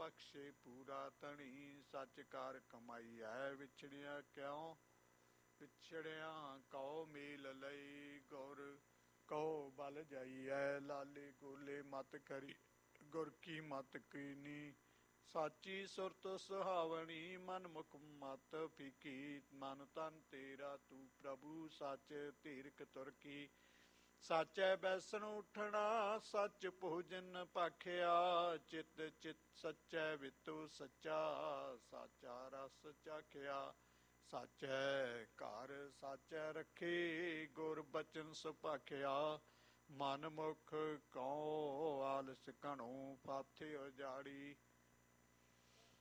ਬਖਸ਼ੇ ਪੂਰਾ ਧਣੀ। ਸੱਚ ਕਾਰ ਕਮਾਈ ਹੈ ਵਿਛੜਿਆ ਕਿਉਂ, ਵਿਛੜਿਆ ਕਉ ਮੇਲ ਲਈ। ਗੁਰ ਕਹੋ ਬਲ ਜਾਈਐ ਲਾਲੇ ਗੋਲੇ ਮਤ ਕਰੀ, ਗੁਰ ਕੀ ਮਤ ਕੀਨੀ। ਸਾਚੀ ਸੁਰਤ ਸੁਹਾਵਣੀ ਮਨ ਮੁਖ ਮਤ ਫੀਕੀ। ਮਨ ਤਨ ਤੇਰਾ ਤੂੰ ਪ੍ਰਭੂ ਸੱਚ ਧੀਰਕ ਤੁਰ ਕੀ। ਸਾਚੈ ਬੈਸਣ ਉਠਣਾ ਸੱਚ ਭੋਜਨ ਭਾਖਿਆ। ਚਿਤ ਚਿਤ ਸੱਚੈ ਵਿਤੁ ਸੱਚਾ, ਸਾਚਾ ਰਸ ਚਾਖਿਆ। ਸਾਚੈ ਘਰ ਸਾਚੈ ਰੱਖੇ, ਗੁਰ ਬਚਨ ਸੁਭਾਖਿਆ। ਮਨ ਮੁਖ ਕਉ ਆਲਸ ਘਣੋ ਫਾਥਿ ਉਜਾੜੀ।